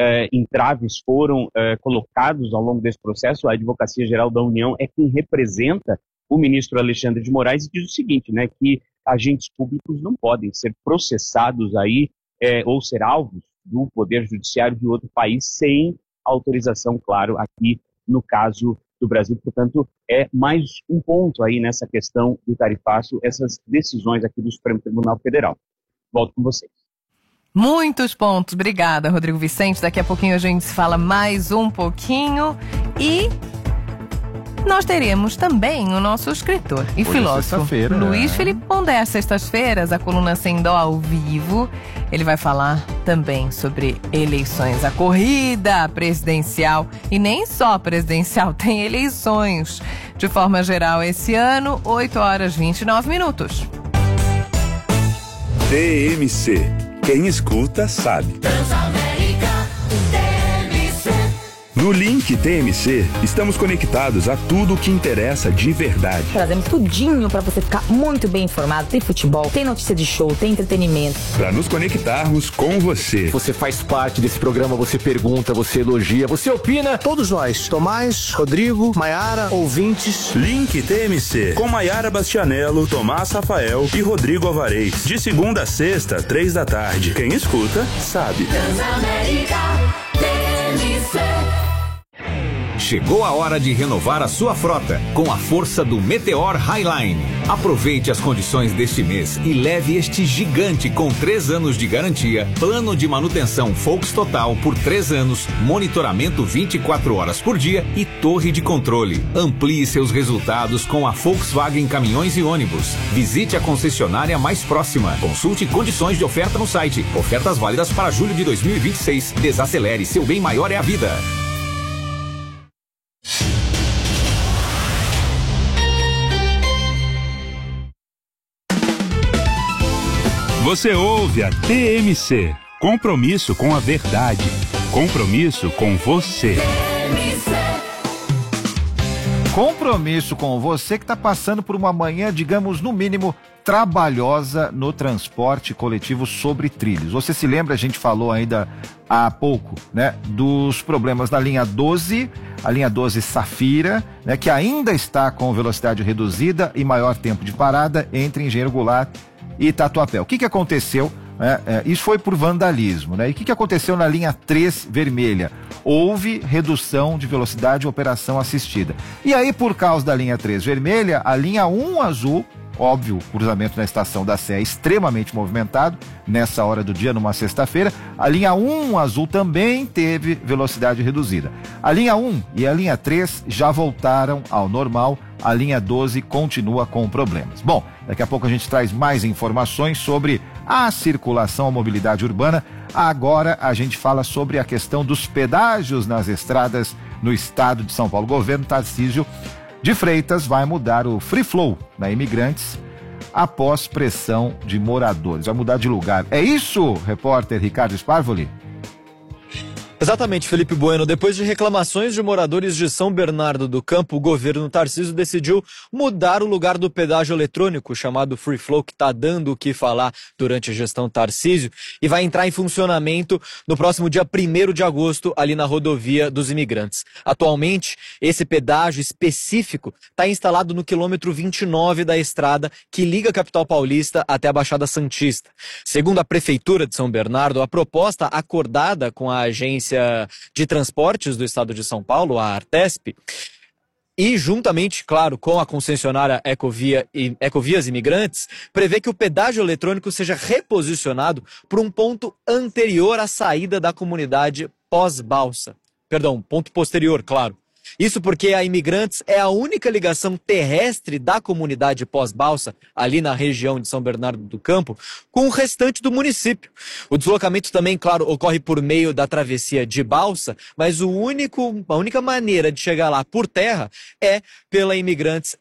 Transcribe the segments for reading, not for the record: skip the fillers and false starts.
entraves foram colocados ao longo desse processo. A Advocacia Geral da União é quem representa o ministro Alexandre de Moraes e diz o seguinte, né, que agentes públicos não podem ser processados aí ou ser alvos do Poder Judiciário de outro país sem autorização, claro, aqui no caso do Brasil. Portanto, é mais um ponto aí nessa questão do tarifaço, essas decisões aqui do Supremo Tribunal Federal. Volto com vocês. Muitos pontos. Obrigada, Rodrigo Vicente. Daqui a pouquinho a gente se fala mais um pouquinho e nós teremos também o nosso escritor e filósofo Luiz Felipe Pondé. Sextas-feiras, a coluna Sem Dó ao vivo. Ele vai falar também sobre eleições, a corrida presidencial. E nem só presidencial, tem eleições. De forma geral, esse ano, 8h29. TMC. Quem escuta, sabe. No Link TMC, estamos conectados a tudo o que interessa de verdade. Trazemos tudinho para você ficar muito bem informado. Tem futebol, tem notícia de show, tem entretenimento. Para nos conectarmos com você. Você faz parte desse programa, você pergunta, você elogia, você opina. Todos nós, Tomás, Rodrigo, Maiara, ouvintes. Link TMC, com Maiara Bastianello, Tomás Rafael e Rodrigo Alvarez. De segunda a sexta, 15h. Quem escuta, sabe. Transamérica TMC. Chegou a hora de renovar a sua frota com a força do Meteor Highline. Aproveite as condições deste mês e leve este gigante com 3 anos de garantia, plano de manutenção Volks Total por 3 anos, monitoramento 24 horas por dia e torre de controle. Amplie seus resultados com a Volkswagen Caminhões e Ônibus. Visite a concessionária mais próxima. Consulte condições de oferta no site. Ofertas válidas para julho de 2026. Desacelere, seu bem maior é a vida. Você ouve a TMC. Compromisso com a verdade. Compromisso com você. Compromisso com você que está passando por uma manhã, digamos, no mínimo, trabalhosa no transporte coletivo sobre trilhos. Você se lembra, a gente falou ainda há pouco, né, dos problemas da linha 12, a linha 12 Safira, né, que ainda está com velocidade reduzida e maior tempo de parada entre Engenheiro Goulart e Tatuapé. O que aconteceu? Isso foi por vandalismo, né? E o que aconteceu na linha 3 vermelha? Houve redução de velocidade e operação assistida. E aí, por causa da linha 3 vermelha, a linha 1 azul, óbvio, o cruzamento na estação da Sé é extremamente movimentado, nessa hora do dia, numa sexta-feira, a linha 1 azul também teve velocidade reduzida. A linha 1 e a linha 3 já voltaram ao normal, a linha 12 continua com problemas. Bom, daqui a pouco a gente traz mais informações sobre a circulação, a mobilidade urbana. Agora a gente fala sobre a questão dos pedágios nas estradas no estado de São Paulo. O governo Tarcísio de Freitas vai mudar o Free Flow na Imigrantes após pressão de moradores. Vai mudar de lugar. É isso, repórter Ricardo Sparvoli? Exatamente, Felipe Bueno. Depois de reclamações de moradores de São Bernardo do Campo, o governo Tarcísio decidiu mudar o lugar do pedágio eletrônico, chamado Free Flow, que está dando o que falar durante a gestão Tarcísio, e vai entrar em funcionamento no próximo dia 1º de agosto, ali na rodovia dos Imigrantes. Atualmente, esse pedágio específico está instalado no quilômetro 29 da estrada que liga a capital paulista até a Baixada Santista. Segundo a Prefeitura de São Bernardo, a proposta acordada com a Agência de Transportes do Estado de São Paulo, a Artesp, e juntamente, claro, com a concessionária Ecovias Imigrantes, prevê que o pedágio eletrônico seja reposicionado por um ponto anterior à saída da comunidade pós-balsa. Perdão, ponto posterior, claro. Isso porque a Imigrantes é a única ligação terrestre da comunidade pós-balsa, ali na região de São Bernardo do Campo, com o restante do município. O deslocamento também, claro, ocorre por meio da travessia de balsa, mas a única maneira de chegar lá por terra é pela Imigrantes,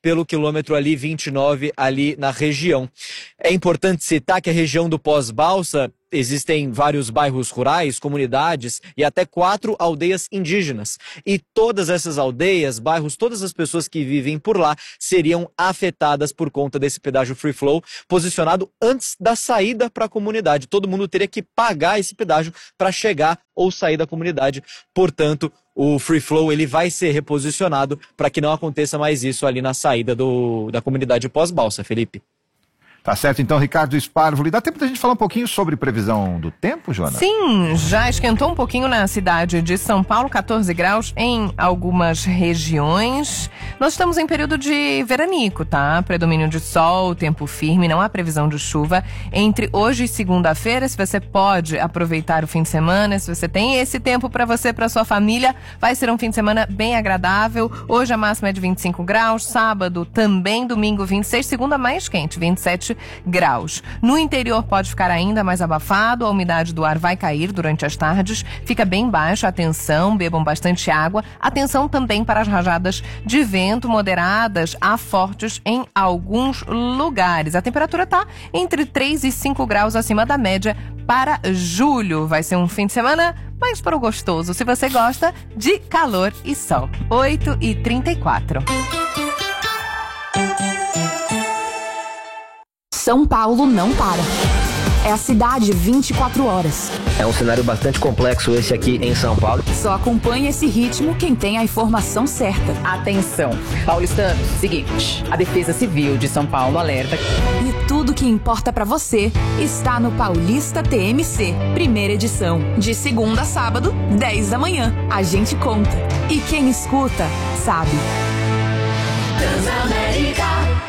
pelo quilômetro ali 29, ali na região. É importante citar que a região do Pós-Balsa existem vários bairros rurais, comunidades e até 4 aldeias indígenas. E todas essas aldeias, bairros, todas as pessoas que vivem por lá seriam afetadas por conta desse pedágio free flow posicionado antes da saída para a comunidade. Todo mundo teria que pagar esse pedágio para chegar ou sair da comunidade. Portanto, o free flow ele vai ser reposicionado para que não aconteça mais isso ali na saída da comunidade Pós-Balsa, Felipe. Tá certo, então, Ricardo Sparvoli. Dá tempo da gente falar um pouquinho sobre previsão do tempo, Joana? Sim, já esquentou um pouquinho na cidade de São Paulo, 14 graus em algumas regiões. Nós estamos em período de veranico, tá? Predomínio de sol, tempo firme, não há previsão de chuva. Entre hoje e segunda-feira, se você pode aproveitar o fim de semana, se você tem esse tempo para você, para sua família, vai ser um fim de semana bem agradável. Hoje a máxima é de 25 graus, sábado também, domingo 26, segunda mais quente, 27 graus. No interior pode ficar ainda mais abafado, a umidade do ar vai cair durante as tardes, fica bem baixa, atenção, bebam bastante água, atenção também para as rajadas de vento moderadas a fortes em alguns lugares. A temperatura está entre 3 e 5 graus acima da média para julho. Vai ser um fim de semana mais pro gostoso, se você gosta de calor e sol. 8h34. São Paulo não para. É a cidade 24 horas. É um cenário bastante complexo esse aqui em São Paulo. Só acompanha esse ritmo quem tem a informação certa. Atenção, paulistanos, seguinte, a Defesa Civil de São Paulo alerta. E tudo que importa pra você está no Paulista TMC, primeira edição, de segunda a sábado, 10 da manhã. A gente conta. E quem escuta, sabe. Transamérica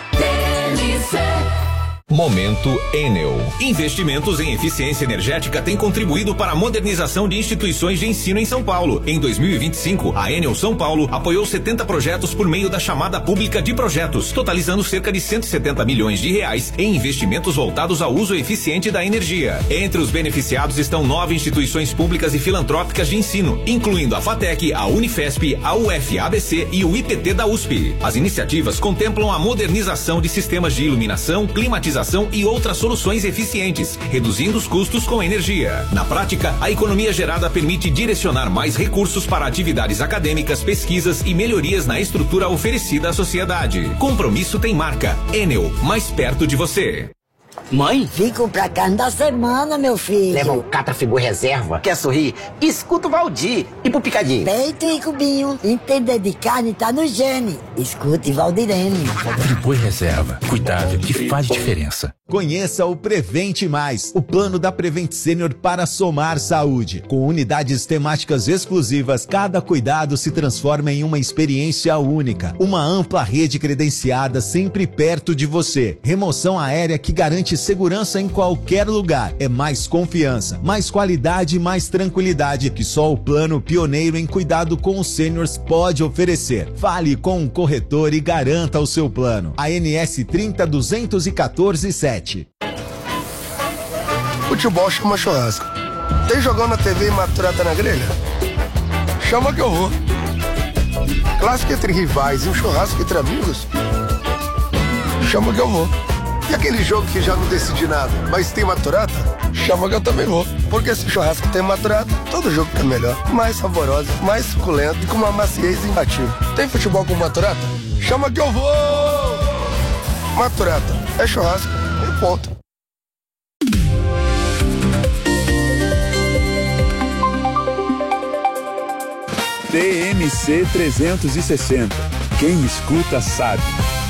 TMC. Momento Enel. Investimentos em eficiência energética têm contribuído para a modernização de instituições de ensino em São Paulo. Em 2025, a Enel São Paulo apoiou 70 projetos por meio da chamada pública de projetos, totalizando cerca de 170 milhões de reais em investimentos voltados ao uso eficiente da energia. Entre os beneficiados estão 9 instituições públicas e filantrópicas de ensino, incluindo a FATEC, a Unifesp, a UFABC e o IPT da USP. As iniciativas contemplam a modernização de sistemas de iluminação, climatização e outras soluções eficientes, reduzindo os custos com energia. Na prática, a economia gerada permite direcionar mais recursos para atividades acadêmicas, pesquisas e melhorias na estrutura oferecida à sociedade. Compromisso tem marca. Enel, mais perto de você. Mãe? Vim comprar carne da semana, meu filho. Leva um Catra-Frigo reserva. Quer sorrir? Escuta o Valdir. E pro picadinho? Peito e cubinho. Entender de carne tá no gene. Escute Valdirene. Friboi reserva. Cuidado que faz diferença. Conheça o Prevente Mais, o plano da Prevent Senior para somar saúde. Com unidades temáticas exclusivas, cada cuidado se transforma em uma experiência única. Uma ampla rede credenciada sempre perto de você. Remoção aérea que garante segurança em qualquer lugar. É mais confiança, mais qualidade e mais tranquilidade que só o plano pioneiro em cuidado com os seniors pode oferecer. Fale com um corretor e garanta o seu plano. ANS 30.214.7. Futebol chama churrasco. Tem jogão na TV e maturata na grelha? Chama que eu vou. Clássico entre rivais e um churrasco entre amigos? Chama que eu vou. E aquele jogo que já não decidi nada, mas tem maturata? Chama que eu também vou. Porque se churrasco tem maturata, todo jogo é melhor. Mais saboroso, mais suculento e com uma maciez imbatível. Tem futebol com maturata? Chama que eu vou! Maturata é churrasco e ponto. TMC 360. Quem escuta sabe.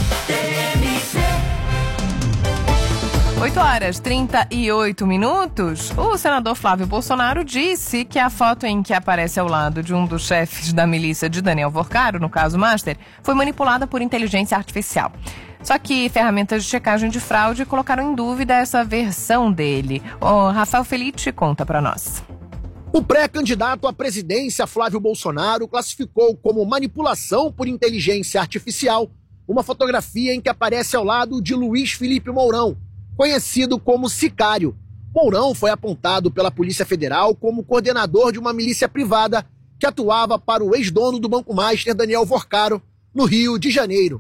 8h38. O senador Flávio Bolsonaro disse que a foto em que aparece ao lado de um dos chefes da milícia de Daniel Vorcaro, no caso Master, foi manipulada por inteligência artificial. Só que ferramentas de checagem de fraude colocaram em dúvida essa versão dele. O Rafael Felice conta pra nós. O pré-candidato à presidência, Flávio Bolsonaro, classificou como manipulação por inteligência artificial uma fotografia em que aparece ao lado de Luiz Felipe Mourão, conhecido como Sicário. Mourão foi apontado pela Polícia Federal como coordenador de uma milícia privada que atuava para o ex-dono do Banco Master, Daniel Vorcaro, no Rio de Janeiro.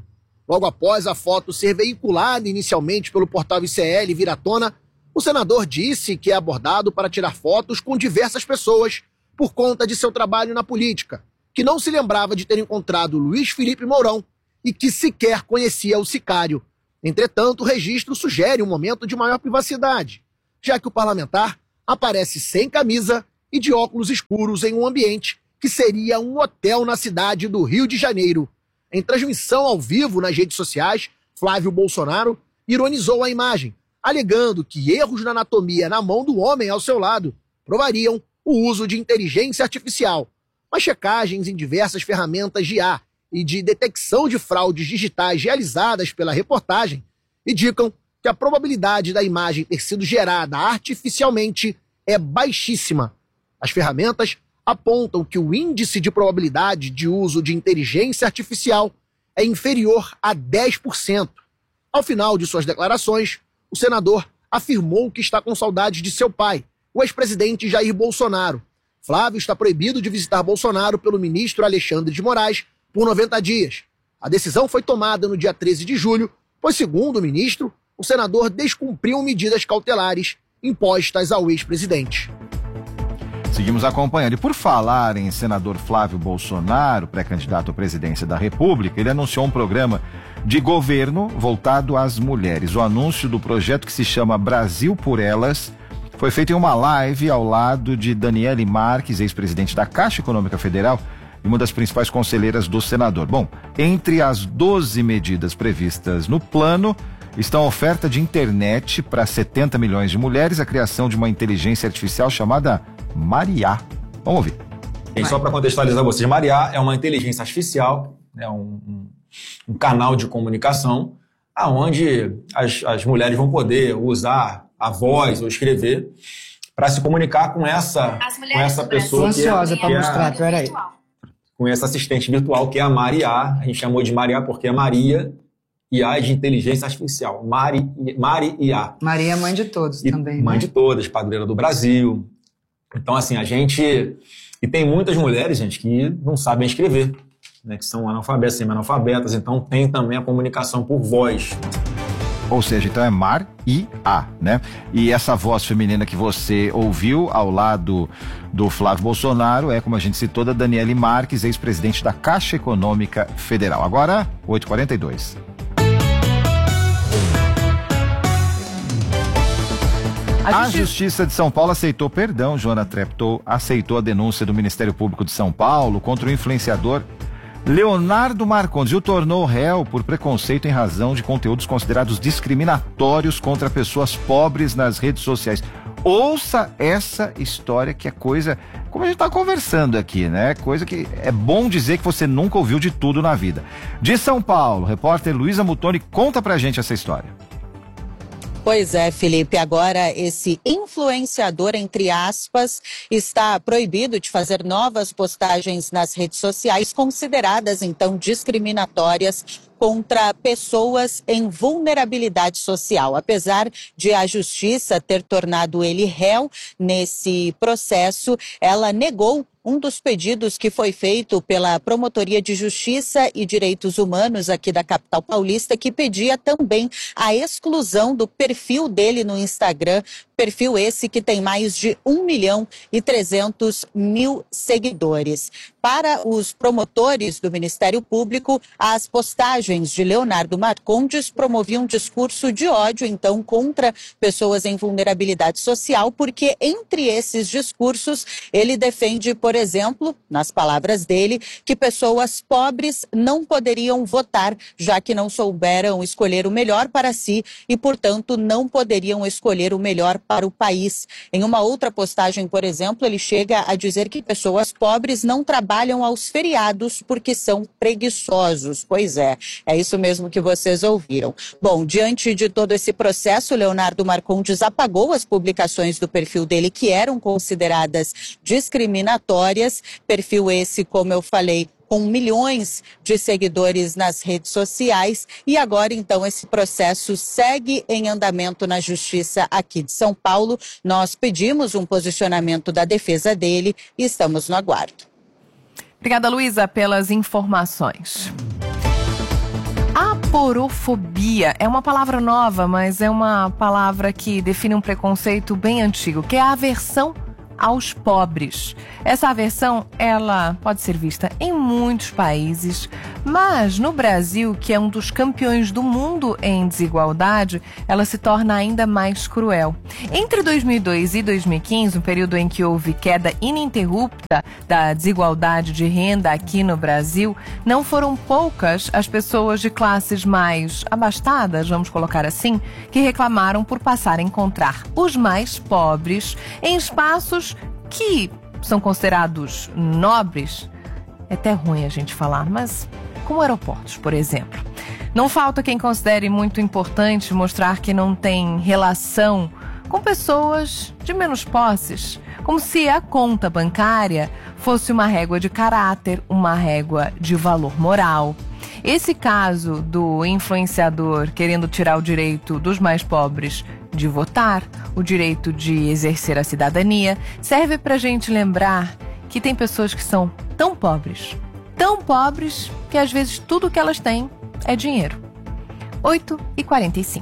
Logo após a foto ser veiculada inicialmente pelo portal ICL vir à tona, o senador disse que é abordado para tirar fotos com diversas pessoas por conta de seu trabalho na política, que não se lembrava de ter encontrado Luiz Felipe Mourão e que sequer conhecia o sicário. Entretanto, o registro sugere um momento de maior privacidade, já que o parlamentar aparece sem camisa e de óculos escuros em um ambiente que seria um hotel na cidade do Rio de Janeiro. Em transmissão ao vivo nas redes sociais, Flávio Bolsonaro ironizou a imagem, alegando que erros na anatomia na mão do homem ao seu lado provariam o uso de inteligência artificial. Mas checagens em diversas ferramentas de IA e de detecção de fraudes digitais realizadas pela reportagem indicam que a probabilidade da imagem ter sido gerada artificialmente é baixíssima. As ferramentas apontam que o índice de probabilidade de uso de inteligência artificial é inferior a 10%. Ao final de suas declarações, o senador afirmou que está com saudades de seu pai, o ex-presidente Jair Bolsonaro. Flávio está proibido de visitar Bolsonaro pelo ministro Alexandre de Moraes por 90 dias. A decisão foi tomada no dia 13 de julho, pois, segundo o ministro, o senador descumpriu medidas cautelares impostas ao ex-presidente. Seguimos acompanhando. E por falar em senador Flávio Bolsonaro, pré-candidato à presidência da República, ele anunciou um programa de governo voltado às mulheres. O anúncio do projeto, que se chama Brasil por Elas, foi feito em uma live ao lado de Daniele Marques, ex-presidente da Caixa Econômica Federal e uma das principais conselheiras do senador. Bom, entre as 12 medidas previstas no plano estão a oferta de internet para 70 milhões de mulheres, a criação de uma inteligência artificial chamada Maria. Vamos ouvir. Só para contextualizar vocês, Maria é uma inteligência artificial, né, um canal de comunicação onde as mulheres vão poder usar a voz ou escrever para se comunicar com essa pessoa com essa assistente virtual que é a Maria. A gente chamou de Maria porque é Maria IA de inteligência artificial. Maria. Maria é mãe de todos também. Mãe de todas, padroeira do Brasil. Então, assim, e tem muitas mulheres, gente, que não sabem escrever, né, que são analfabetas, semi-analfabetas, então tem também a comunicação por voz. Ou seja, então é Maria, né? E essa voz feminina que você ouviu ao lado do Flávio Bolsonaro é, como a gente citou, da Daniele Marques, ex-presidente da Caixa Econômica Federal. Agora, 8h42. A Justiça de São Paulo aceitou perdão, Joana Treptow aceitou a denúncia do Ministério Público de São Paulo contra o influenciador Leonardo Marcondes e o tornou réu por preconceito em razão de conteúdos considerados discriminatórios contra pessoas pobres nas redes sociais. Ouça essa história, que é coisa, como a gente está conversando aqui, né? Coisa que é bom dizer que você nunca ouviu de tudo na vida. De São Paulo, repórter Luísa Mutoni conta pra gente essa história. Pois é, Felipe, agora esse influenciador, entre aspas, está proibido de fazer novas postagens nas redes sociais consideradas, então, discriminatórias contra pessoas em vulnerabilidade social. Apesar de a justiça ter tornado ele réu nesse processo, ela negou um dos pedidos que foi feito pela Promotoria de Justiça e Direitos Humanos aqui da capital paulista, que pedia também a exclusão do perfil dele no Instagram, perfil esse que tem mais de 1.300.000 seguidores. Para os promotores do Ministério Público, as postagens de Leonardo Marcondes promoviam um discurso de ódio, então, contra pessoas em vulnerabilidade social, porque entre esses discursos ele defende, por exemplo, nas palavras dele, que pessoas pobres não poderiam votar, já que não souberam escolher o melhor para si e, portanto, não poderiam escolher o melhor para o país. Em uma outra postagem, por exemplo, ele chega a dizer que pessoas pobres não trabalham aos feriados porque são preguiçosos. Pois é isso mesmo que vocês ouviram. Bom, diante de todo esse processo, Leonardo Marcondes apagou as publicações do perfil dele que eram consideradas discriminatórias. Perfil esse, como eu falei, com milhões de seguidores nas redes sociais, e agora então esse processo segue em andamento na Justiça aqui de São Paulo. Nós pedimos um posicionamento da defesa dele e estamos no aguardo. Obrigada, Luísa, pelas informações. A Aporofobia é uma palavra nova, mas é uma palavra que define um preconceito bem antigo, que é a aversão aos pobres. Essa aversão, ela pode ser vista em muitos países, mas no Brasil, que é um dos campeões do mundo em desigualdade, ela se torna ainda mais cruel. Entre 2002 e 2015, um período em que houve queda ininterrupta da desigualdade de renda aqui no Brasil, não foram poucas as pessoas de classes mais abastadas, vamos colocar assim, que reclamaram por passar a encontrar os mais pobres em espaços que são considerados nobres. É até ruim a gente falar, mas como aeroportos, por exemplo. Não falta quem considere muito importante mostrar que não tem relação com pessoas de menos posses, como se a conta bancária fosse uma régua de caráter, uma régua de valor moral. Esse caso do influenciador querendo tirar o direito dos mais pobres de votar, o direito de exercer a cidadania, serve pra gente lembrar que tem pessoas que são tão pobres que às vezes tudo que elas têm é dinheiro. 8h45.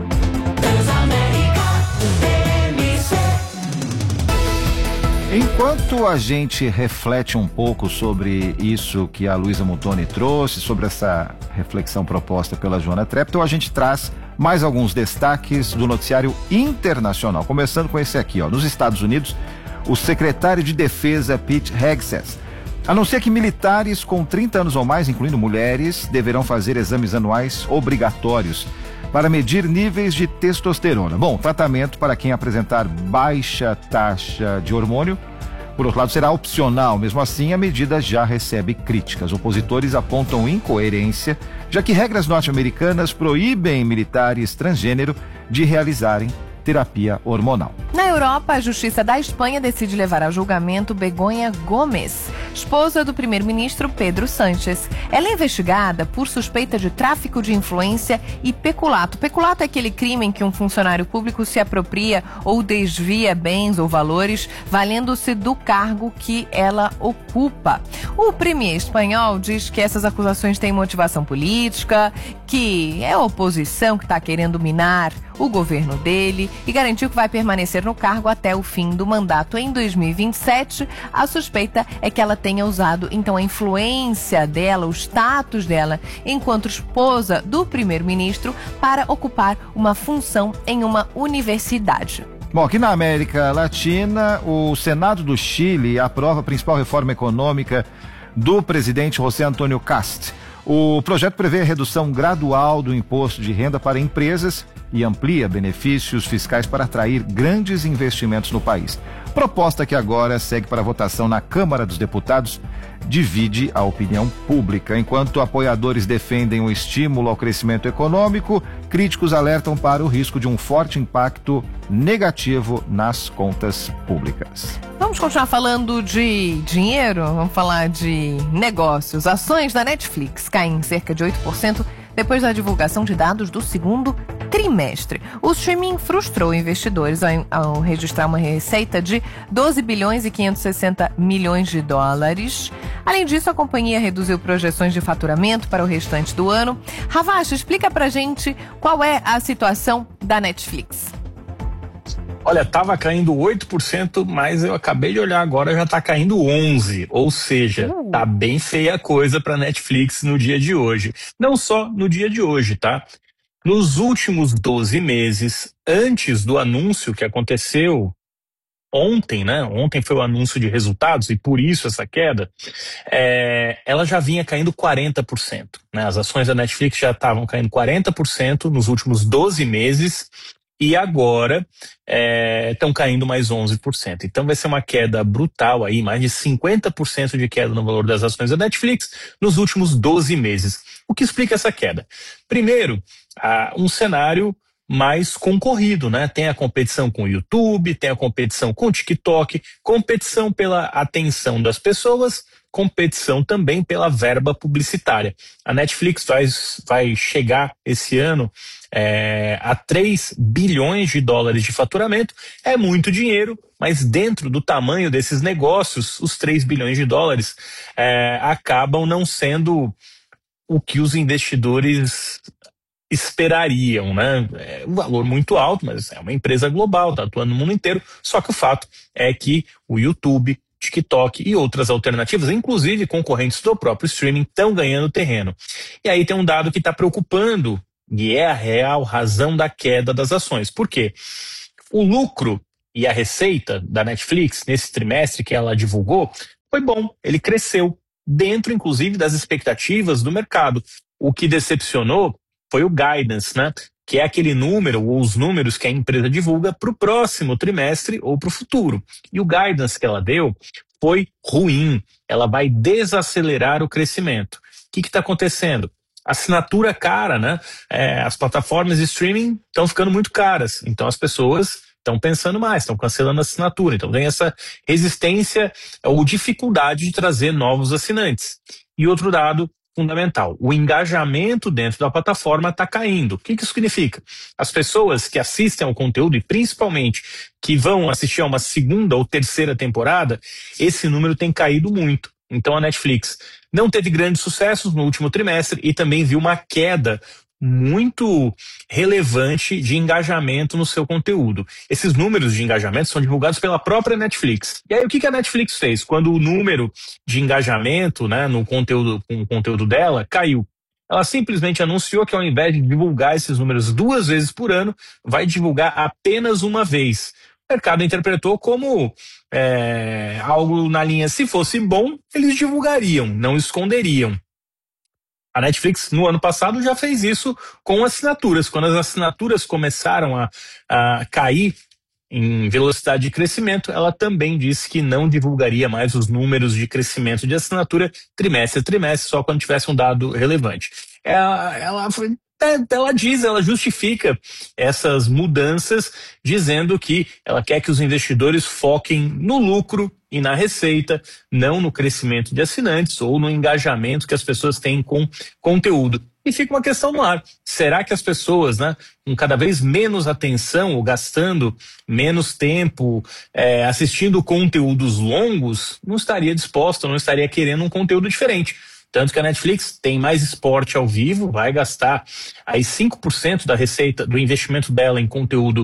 Enquanto a gente reflete um pouco sobre isso que a Luísa Muntoni trouxe, sobre essa reflexão proposta pela Joana Treptow, a gente traz mais alguns destaques do noticiário internacional. Começando com esse aqui, nos Estados Unidos, o secretário de Defesa, Pete Hegseth, anuncia que militares com 30 anos ou mais, incluindo mulheres, deverão fazer exames anuais obrigatórios para medir níveis de testosterona. Bom, tratamento para quem apresentar baixa taxa de hormônio, por outro lado, será opcional. Mesmo assim, a medida já recebe críticas. Opositores apontam incoerência, já que regras norte-americanas proíbem militares transgênero de realizarem terapia hormonal. Na Europa, a Justiça da Espanha decide levar a julgamento Begoña Gómez, esposa do primeiro-ministro Pedro Sánchez. Ela é investigada por suspeita de tráfico de influência e peculato. Peculato é aquele crime em que um funcionário público se apropria ou desvia bens ou valores, valendo-se do cargo que ela ocupa. O premier espanhol diz que essas acusações têm motivação política, que é a oposição que está querendo minar o governo dele e garantiu que vai permanecer no cargo até o fim do mandato em 2027. A suspeita é que ela tenha usado, então, a influência dela, o status dela, enquanto esposa do primeiro-ministro, para ocupar uma função em uma universidade. Bom, aqui na América Latina, o Senado do Chile aprova a principal reforma econômica do presidente José Antônio Kast. O projeto prevê a redução gradual do imposto de renda para empresas e amplia benefícios fiscais para atrair grandes investimentos no país. Proposta que agora segue para votação na Câmara dos Deputados divide a opinião pública. Enquanto apoiadores defendem um estímulo ao crescimento econômico, críticos alertam para o risco de um forte impacto negativo nas contas públicas. Vamos continuar falando de dinheiro? Vamos falar de negócios. Ações da Netflix caem cerca de 8% depois da divulgação de dados do segundo trimestre. O streaming frustrou investidores ao registrar uma receita de 12 bilhões e 560 milhões de dólares. Além disso, a companhia reduziu projeções de faturamento para o restante do ano. Ravache, explica pra gente qual é a situação da Netflix. Olha, estava caindo 8%, mas eu acabei de olhar agora, já está caindo 11%. Ou seja, tá bem feia a coisa para Netflix no dia de hoje. Não só no dia de hoje, tá? Nos últimos 12 meses, antes do anúncio que aconteceu ontem, né? Ontem foi o anúncio de resultados e por isso essa queda, ela já vinha caindo 40%. Né? As ações da Netflix já estavam caindo 40% nos últimos 12 meses. E agora estão caindo mais 11%. Então vai ser uma queda brutal aí, mais de 50% de queda no valor das ações da Netflix nos últimos 12 meses. O que explica essa queda? Primeiro, um cenário mais concorrido, né? Tem a competição com o YouTube, tem a competição com o TikTok, competição pela atenção das pessoas, competição também pela verba publicitária. A Netflix vai chegar esse ano a 3 bilhões de dólares de faturamento. É muito dinheiro, mas dentro do tamanho desses negócios, os 3 bilhões de dólares acabam não sendo o que os investidores esperariam, né? É um valor muito alto, mas é uma empresa global, está atuando no mundo inteiro. Só que o fato é que o YouTube, TikTok e outras alternativas, inclusive concorrentes do próprio streaming, estão ganhando terreno. E aí tem um dado que está preocupando, e é a real razão da queda das ações. Por quê? O lucro e a receita da Netflix, nesse trimestre que ela divulgou, foi bom, ele cresceu, dentro inclusive das expectativas do mercado. O que decepcionou foi o guidance, né? Que é aquele número ou os números que a empresa divulga para o próximo trimestre ou para o futuro. E o guidance que ela deu foi ruim. Ela vai desacelerar o crescimento. O que está acontecendo? Assinatura cara, né? As plataformas de streaming estão ficando muito caras. Então as pessoas estão pensando mais, estão cancelando a assinatura. Então tem essa resistência ou dificuldade de trazer novos assinantes. E outro dado fundamental, o engajamento dentro da plataforma está caindo. O que isso significa? As pessoas que assistem ao conteúdo e principalmente que vão assistir a uma segunda ou terceira temporada, esse número tem caído muito. Então a Netflix não teve grandes sucessos no último trimestre e também viu uma queda muito relevante de engajamento no seu conteúdo. Esses números de engajamento são divulgados pela própria Netflix. E aí o que a Netflix fez? Quando o número de engajamento, né, no conteúdo dela caiu, ela simplesmente anunciou que ao invés de divulgar esses números 2 vezes por ano, vai divulgar apenas uma vez. O mercado interpretou como algo na linha, se fosse bom, eles divulgariam, não esconderiam. A Netflix, no ano passado, já fez isso com assinaturas. Quando as assinaturas começaram a cair em velocidade de crescimento, ela também disse que não divulgaria mais os números de crescimento de assinatura trimestre a trimestre, só quando tivesse um dado relevante. Ela justifica essas mudanças dizendo que ela quer que os investidores foquem no lucro e na receita, não no crescimento de assinantes ou no engajamento que as pessoas têm com conteúdo. E fica uma questão no ar. Será que as pessoas, né, com cada vez menos atenção ou gastando menos tempo assistindo conteúdos longos, não estaria disposta, não estaria querendo um conteúdo diferente? Tanto que a Netflix tem mais esporte ao vivo, vai gastar aí 5% da receita do investimento dela em conteúdo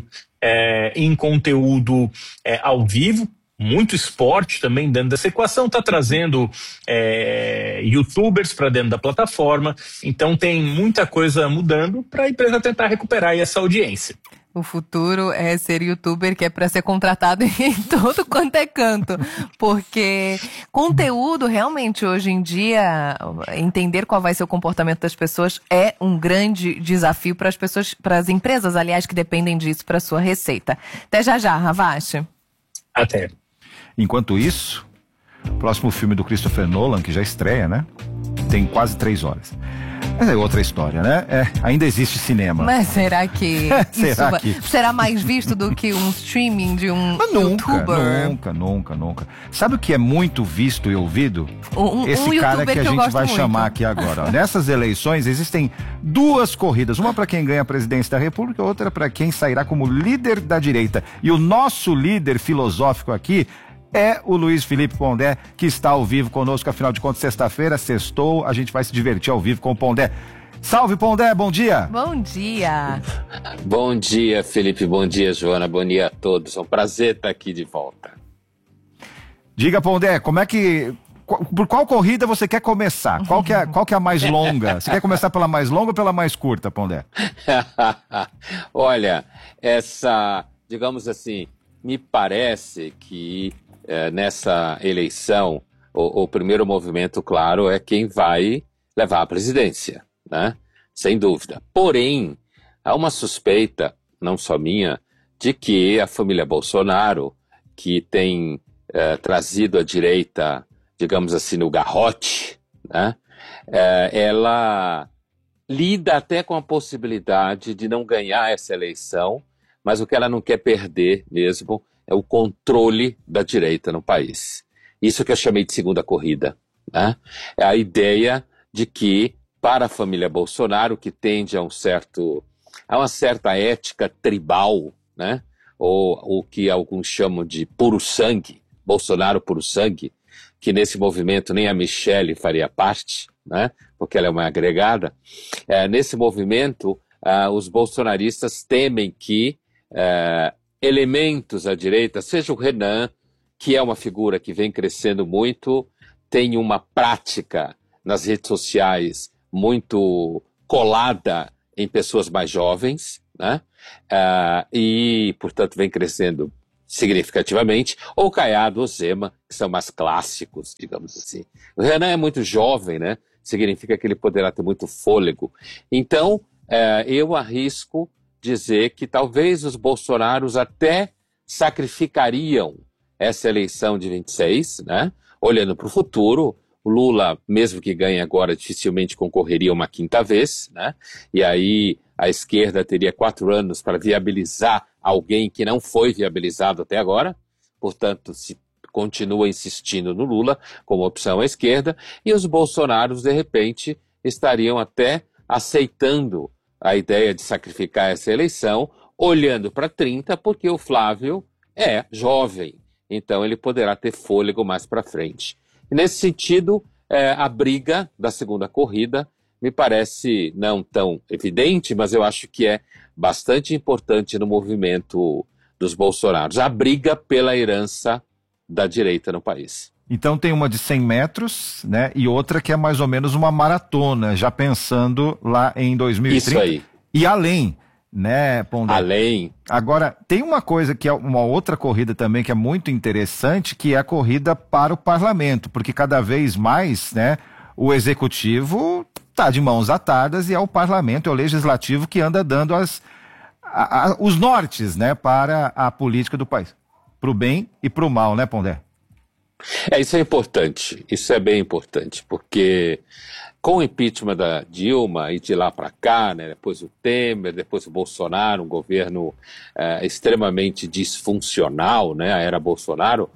ao vivo. Muito esporte também dentro dessa equação, está trazendo youtubers para dentro da plataforma, então tem muita coisa mudando para a empresa tentar recuperar aí essa audiência. O futuro é ser youtuber, que é para ser contratado em todo quanto é canto, porque conteúdo realmente hoje em dia, entender qual vai ser o comportamento das pessoas é um grande desafio para as pessoas, para as empresas, aliás, que dependem disso para sua receita. Até já, Ravache. Até. Enquanto isso, o próximo filme do Christopher Nolan, que já estreia, né? Tem quase 3 horas. Mas é outra história, né? Ainda existe cinema. Mas será que será mais visto do que um streaming de um youtuber? Nunca. Sabe o que é muito visto e ouvido? Esse cara que a gente vai chamar aqui agora. Ó. Nessas eleições existem 2 corridas. Uma para quem ganha a presidência da República, outra para quem sairá como líder da direita. E o nosso líder filosófico aqui é o Luiz Felipe Pondé, que está ao vivo conosco. Afinal de contas, sexta-feira, sextou, a gente vai se divertir ao vivo com o Pondé. Salve, Pondé, bom dia! Bom dia! Bom dia, Felipe, bom dia, Joana, bom dia a todos. É um prazer estar aqui de volta. Diga, Pondé, por qual corrida você quer começar? Qual que é a mais longa? Você quer começar pela mais longa ou pela mais curta, Pondé? Olha, digamos assim, me parece que nessa eleição, o primeiro movimento, claro, é quem vai levar a presidência, né? Sem dúvida. Porém, há uma suspeita, não só minha, de que a família Bolsonaro, que tem trazido a direita, digamos assim, no garrote, né? Ela lida até com a possibilidade de não ganhar essa eleição, mas o que ela não quer perder mesmo é o controle da direita no país. Isso que eu chamei de segunda corrida, né? É a ideia de que, para a família Bolsonaro, que tende a uma certa ética tribal, né? Ou o que alguns chamam de puro sangue, Bolsonaro puro sangue, que nesse movimento nem a Michelle faria parte, né? Porque ela é uma agregada. Nesse movimento, os bolsonaristas temem que elementos à direita, seja o Renan, que é uma figura que vem crescendo muito, tem uma prática nas redes sociais muito colada em pessoas mais jovens, né? E, portanto, vem crescendo significativamente, ou Caiado ou Zema, que são mais clássicos, digamos assim. O Renan é muito jovem, né? Significa que ele poderá ter muito fôlego. Então, eu arrisco dizer que talvez os bolsonaros até sacrificariam essa eleição de 26, né? Olhando para o futuro, o Lula, mesmo que ganhe agora, dificilmente concorreria uma quinta vez, né? E aí a esquerda teria 4 anos para viabilizar alguém que não foi viabilizado até agora, portanto, se continua insistindo no Lula como opção à esquerda, e os bolsonaros, de repente, estariam até aceitando a ideia de sacrificar essa eleição, olhando para 30, porque o Flávio é jovem, então ele poderá ter fôlego mais para frente. E nesse sentido, a briga da segunda corrida me parece não tão evidente, mas eu acho que é bastante importante no movimento dos bolsonaros. A briga pela herança da direita no país. Então tem uma de 100 metros, né, e outra que é mais ou menos uma maratona, já pensando lá em 2030. Isso aí. E além, né, Pondé? Além. Agora, tem uma coisa que é uma outra corrida também que é muito interessante, que é a corrida para o parlamento, porque cada vez mais, né, o executivo está de mãos atadas e é o parlamento, é o legislativo que anda dando os nortes, né, para a política do país. Para o bem e para o mal, né, Pondé? Isso é importante, isso é bem importante, porque com o impeachment da Dilma e de lá para cá, né, depois o Temer, depois o Bolsonaro, um governo extremamente disfuncional, né, a era Bolsonaro,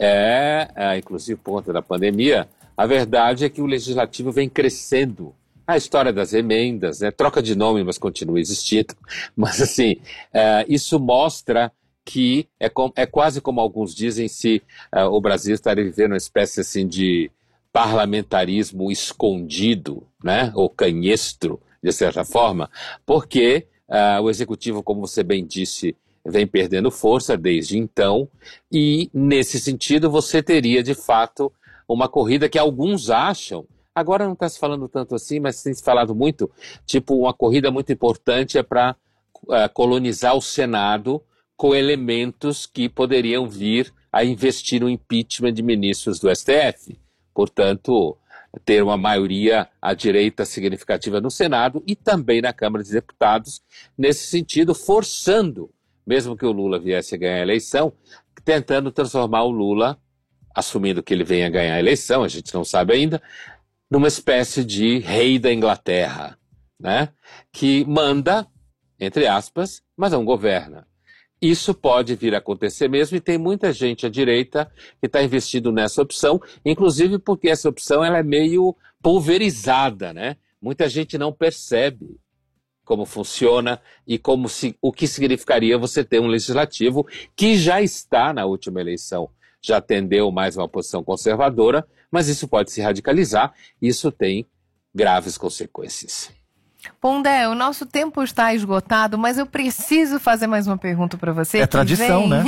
inclusive por conta da pandemia, a verdade é que o legislativo vem crescendo. A história das emendas, né, troca de nome, mas continua existindo, mas assim, isso mostra que é quase como alguns dizem, se o Brasil estaria vivendo uma espécie assim de parlamentarismo escondido, né, ou canhestro, de certa forma, porque o executivo, como você bem disse, vem perdendo força desde então, e nesse sentido você teria de fato uma corrida que alguns acham, agora não está se falando tanto assim, mas tem se falado muito, tipo uma corrida muito importante para colonizar o Senado com elementos que poderiam vir a investir no impeachment de ministros do STF. Portanto, ter uma maioria à direita significativa no Senado e também na Câmara dos Deputados, nesse sentido, forçando, mesmo que o Lula viesse a ganhar a eleição, tentando transformar o Lula, assumindo que ele venha a ganhar a eleição, a gente não sabe ainda, numa espécie de rei da Inglaterra, né? Que manda, entre aspas, mas não governa. Isso pode vir a acontecer mesmo e tem muita gente à direita que está investindo nessa opção, inclusive porque essa opção ela é meio pulverizada, né? Muita gente não percebe como funciona e o que significaria você ter um legislativo que já está na última eleição, já atendeu mais uma posição conservadora, mas isso pode se radicalizar e isso tem graves consequências. Pondé, o nosso tempo está esgotado, mas eu preciso fazer mais uma pergunta para você. É tradição, né?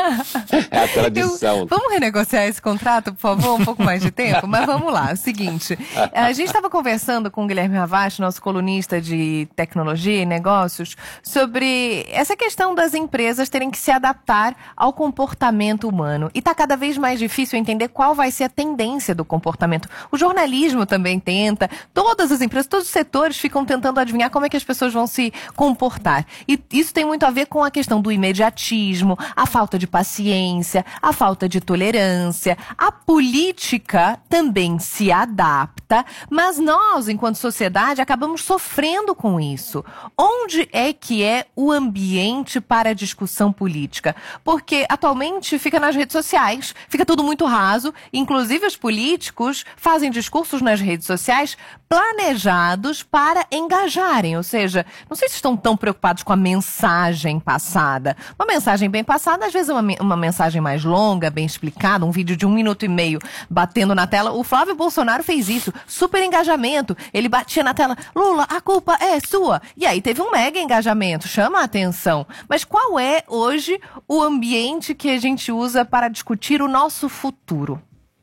É a tradição. Vamos renegociar esse contrato, por favor? Um pouco mais de tempo? Mas vamos lá, é o seguinte. A gente estava conversando com o Guilherme Ravache, nosso colunista de tecnologia e negócios, sobre essa questão das empresas terem que se adaptar ao comportamento humano. E está cada vez mais difícil entender qual vai ser a tendência do comportamento. O jornalismo também tenta, todas as empresas, todos os setores ficam tentando adivinhar como é que as pessoas vão se comportar. E isso tem muito a ver com a questão do imediatismo, a falta de paciência, a falta de tolerância. A política também se adapta, mas nós, enquanto sociedade, acabamos sofrendo com isso. Onde é que é o ambiente para a discussão política? Porque atualmente fica nas redes sociais, fica tudo muito raso, inclusive os políticos fazem discursos nas redes sociais planejados para enganar engajarem, ou seja, não sei se estão tão preocupados com a mensagem passada. Uma mensagem bem passada, às vezes é uma mensagem mais longa, bem explicada, um vídeo de 1 minuto e meio batendo na tela. O Flávio Bolsonaro fez isso, super engajamento. Ele batia na tela, Lula, a culpa é sua. E aí teve um mega engajamento, chama a atenção. Mas qual é hoje o ambiente que a gente usa para discutir o nosso futuro?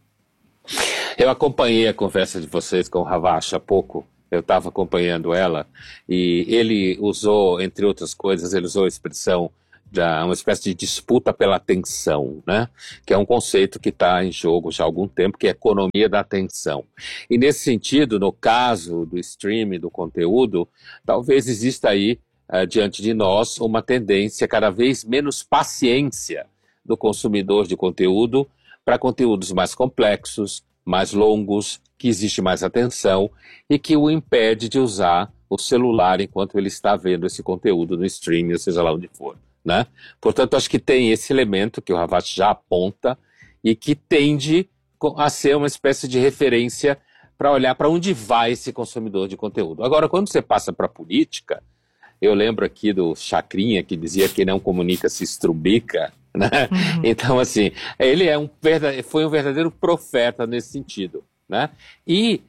Eu acompanhei a conversa de vocês com o Ravache há pouco. Eu estava acompanhando ela e ele usou, entre outras coisas, ele usou a expressão de uma espécie de disputa pela atenção, né? Que é um conceito que está em jogo já há algum tempo, que é a economia da atenção. E nesse sentido, no caso do streaming, do conteúdo, talvez exista aí, diante de nós, uma tendência cada vez menos paciência do consumidor de conteúdo para conteúdos mais complexos, mais longos, que existe mais atenção e que o impede de usar o celular enquanto ele está vendo esse conteúdo no streaming, ou seja lá onde for, né? Portanto, acho que tem esse elemento que o Ravache já aponta e que tende a ser uma espécie de referência para olhar para onde vai esse consumidor de conteúdo. Agora, quando você passa para a política, eu lembro aqui do Chacrinha, que dizia que não comunica se estrubica, né? Uhum. Então, assim, ele foi um verdadeiro profeta nesse sentido, né? E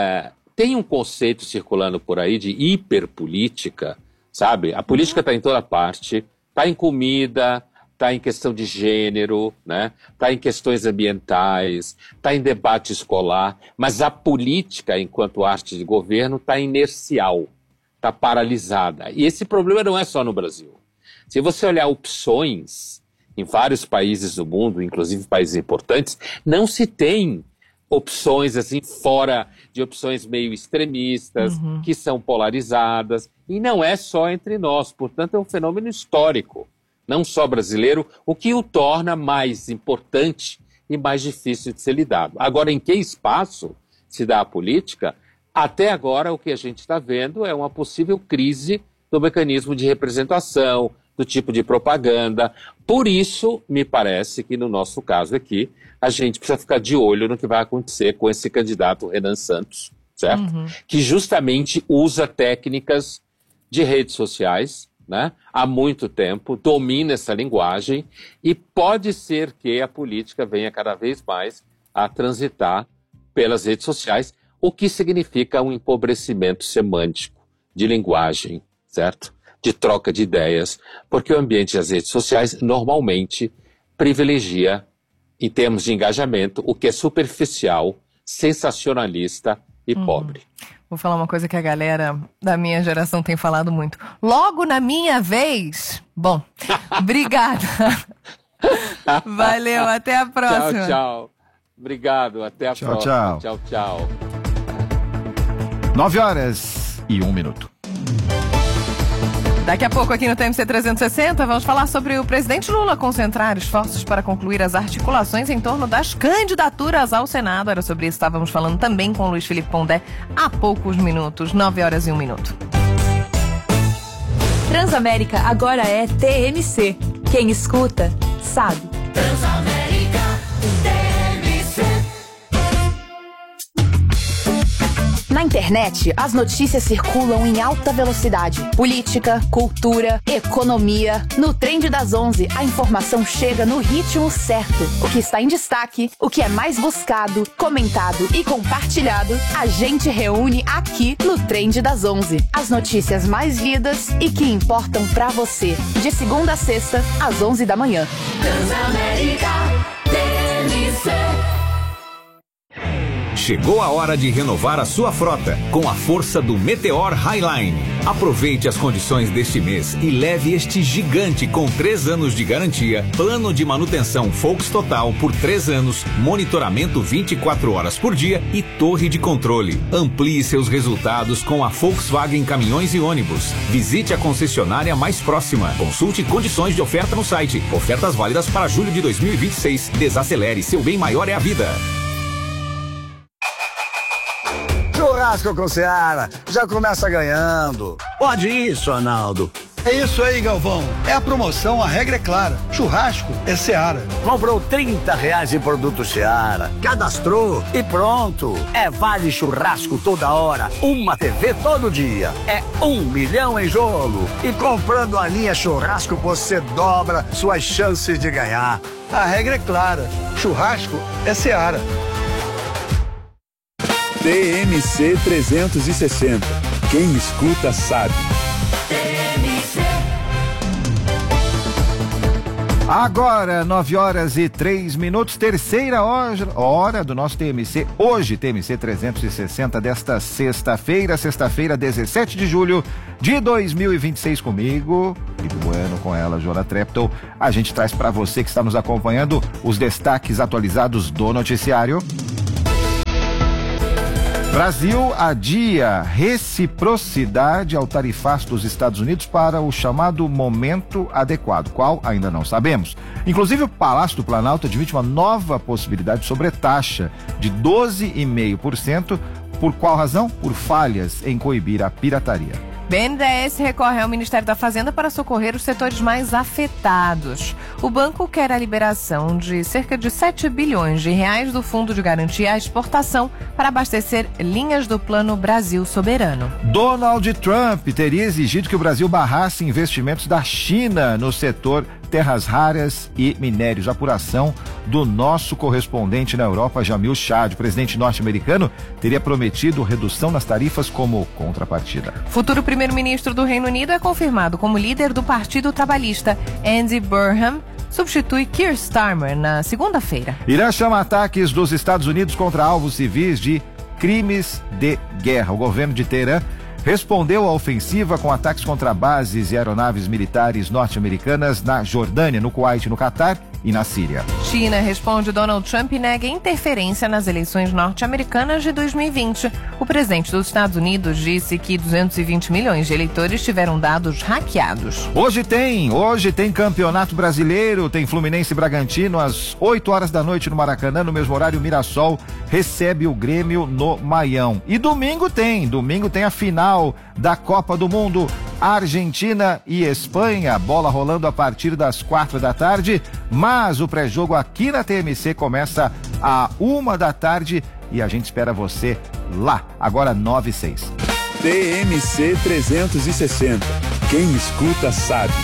tem um conceito circulando por aí de hiperpolítica, sabe? A política está em toda parte, está em comida, está em questão de gênero, né? Está em questões ambientais, está em debate escolar, mas a política, enquanto arte de governo, está inercial, está paralisada. E esse problema não é só no Brasil. Se você olhar opções em vários países do mundo, inclusive países importantes, não se tem opções assim fora de opções meio extremistas, que são polarizadas, e não é só entre nós, portanto é um fenômeno histórico, não só brasileiro, o que o torna mais importante e mais difícil de ser lidado. Agora, em que espaço se dá a política? Até agora o que a gente está vendo é uma possível crise do mecanismo de representação, do tipo de propaganda. Por isso, me parece que no nosso caso aqui, a gente precisa ficar de olho no que vai acontecer com esse candidato Renan Santos, certo? Que justamente usa técnicas de redes sociais, né? Há muito tempo, domina essa linguagem e pode ser que a política venha cada vez mais a transitar pelas redes sociais, o que significa um empobrecimento semântico de linguagem, certo? De troca de ideias, porque o ambiente das redes sociais normalmente privilegia, em termos de engajamento, o que é superficial, sensacionalista e pobre. Vou falar uma coisa que a galera da minha geração tem falado muito. Logo na minha vez. Bom, obrigada. Valeu, até a próxima. Tchau, tchau. Obrigado, até a próxima. Tchau. Tchau, tchau. 9h01. Daqui a pouco aqui no TMC 360 vamos falar sobre o presidente Lula concentrar esforços para concluir as articulações em torno das candidaturas ao Senado. Era sobre isso que estávamos falando também com o Luiz Felipe Pondé há poucos minutos, 9h01. Transamérica agora é TMC. Quem escuta, sabe. Transamérica TMC. Na internet, as notícias circulam em alta velocidade. Política, cultura, economia. No Trend das 11, a informação chega no ritmo certo. O que está em destaque, o que é mais buscado, comentado e compartilhado, a gente reúne aqui no Trend das 11. As notícias mais lidas e que importam pra você. De segunda a sexta, às 11 da manhã. Transamérica TMC. Chegou a hora de renovar a sua frota com a força do Meteor Highline. Aproveite as condições deste mês e leve este gigante com 3 anos de garantia, plano de manutenção Volks Total por 3 anos, monitoramento 24 horas por dia e torre de controle. Amplie seus resultados com a Volkswagen Caminhões e Ônibus. Visite a concessionária mais próxima. Consulte condições de oferta no site. Ofertas válidas para julho de 2026. Desacelere, seu bem maior é a vida. Churrasco com Seara já começa ganhando. Pode isso, Ronaldo. É isso aí, Galvão. É a promoção, a regra é clara. Churrasco é Seara. Comprou R$30 em produto Seara, cadastrou e pronto. É vale churrasco toda hora, uma TV todo dia. É 1 milhão em jogo. E comprando a linha churrasco, você dobra suas chances de ganhar. A regra é clara. Churrasco é Seara. TMC 360. Quem escuta sabe. Agora, 9h03, terceira hora do nosso TMC. Hoje, TMC 360 desta sexta-feira, 17 de julho de 2026 comigo, Felipe Bueno, com ela, Joana Treptow. A gente traz para você que está nos acompanhando os destaques atualizados do noticiário. Brasil adia reciprocidade ao tarifaço dos Estados Unidos para o chamado momento adequado, qual ainda não sabemos. Inclusive, o Palácio do Planalto admite uma nova possibilidade de sobretaxa de 12,5%. Por qual razão? Por falhas em coibir a pirataria. BNDES recorre ao Ministério da Fazenda para socorrer os setores mais afetados. O banco quer a liberação de cerca de 7 bilhões de reais do Fundo de Garantia à Exportação para abastecer linhas do Plano Brasil Soberano. Donald Trump teria exigido que o Brasil barrasse investimentos da China no setor terras raras e minérios. Apuração do nosso correspondente na Europa, Jamil Chad. O presidente norte-americano teria prometido redução nas tarifas como contrapartida. Futuro primeiro-ministro do Reino Unido é confirmado como líder do Partido Trabalhista. Andy Burnham substitui Keir Starmer na segunda-feira. Irã chama ataques dos Estados Unidos contra alvos civis de crimes de guerra. O governo de Teherã respondeu à ofensiva com ataques contra bases e aeronaves militares norte-americanas na Jordânia, no Kuwait, no Catar e na Síria. China responde Donald Trump e nega interferência nas eleições norte-americanas de 2020. O presidente dos Estados Unidos disse que 220 milhões de eleitores tiveram dados hackeados. Hoje tem Campeonato Brasileiro, tem Fluminense e Bragantino às 8 horas da noite no Maracanã, no mesmo horário o Mirassol recebe o Grêmio no Maião. E domingo tem a final da Copa do Mundo, Argentina e Espanha, bola rolando a partir das 4 da tarde, mas o pré-jogo aqui na TMC começa à 1 da tarde e a gente espera você lá, agora 9:06. TMC 360. Quem escuta sabe.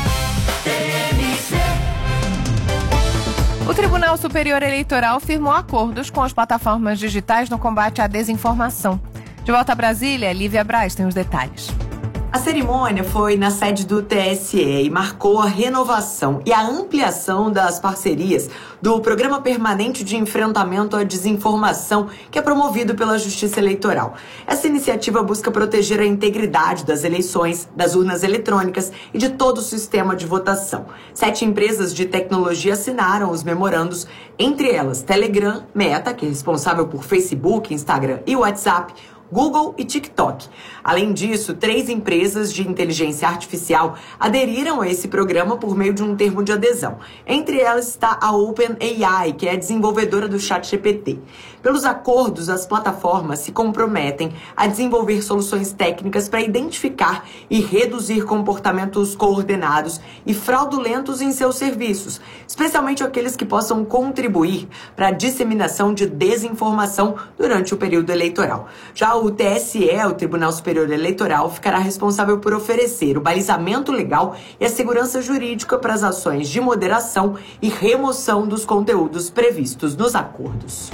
O Tribunal Superior Eleitoral firmou acordos com as plataformas digitais no combate à desinformação. De volta a Brasília, Lívia Braz tem os detalhes. A cerimônia foi na sede do TSE e marcou a renovação e a ampliação das parcerias do Programa Permanente de Enfrentamento à Desinformação, que é promovido pela Justiça Eleitoral. Essa iniciativa busca proteger a integridade das eleições, das urnas eletrônicas e de todo o sistema de votação. 7 empresas de tecnologia assinaram os memorandos, entre elas Telegram, Meta, que é responsável por Facebook, Instagram e WhatsApp, Google e TikTok. Além disso, 3 empresas de inteligência artificial aderiram a esse programa por meio de um termo de adesão. Entre elas está a OpenAI, que é a desenvolvedora do ChatGPT. Pelos acordos, as plataformas se comprometem a desenvolver soluções técnicas para identificar e reduzir comportamentos coordenados e fraudulentos em seus serviços, especialmente aqueles que possam contribuir para a disseminação de desinformação durante o período eleitoral. Já o TSE, o Tribunal Superior Eleitoral, ficará responsável por oferecer o balizamento legal e a segurança jurídica para as ações de moderação e remoção dos conteúdos previstos nos acordos.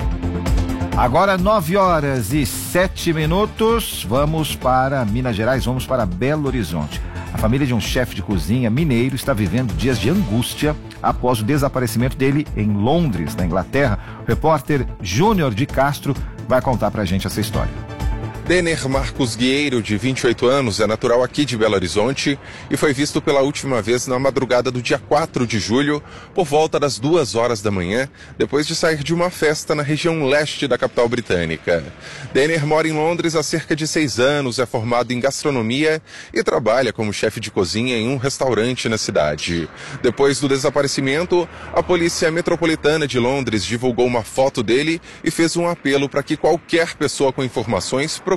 Agora 9h07, vamos para Minas Gerais, vamos para Belo Horizonte. A família de um chefe de cozinha mineiro está vivendo dias de angústia após o desaparecimento dele em Londres, na Inglaterra. O repórter Júnior de Castro vai contar pra gente essa história. Denner Marcos Guieiro, de 28 anos, é natural aqui de Belo Horizonte e foi visto pela última vez na madrugada do dia 4 de julho, por volta das 2 horas da manhã, depois de sair de uma festa na região leste da capital britânica. Denner mora em Londres há cerca de 6 anos, é formado em gastronomia e trabalha como chefe de cozinha em um restaurante na cidade. Depois do desaparecimento, a Polícia Metropolitana de Londres divulgou uma foto dele e fez um apelo para que qualquer pessoa com informações procure